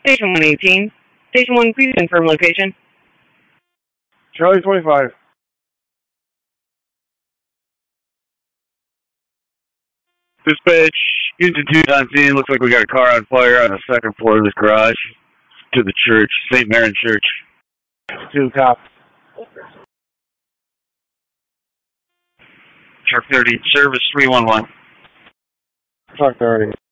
Station 118. Station 1, please confirm location. Charlie 25. Dispatch, Houston 2 on scene. Looks like we got a car on fire on the second floor of this garage to the church, St. Marin Church. 2 cops. Truck 30, service 311. Truck 30.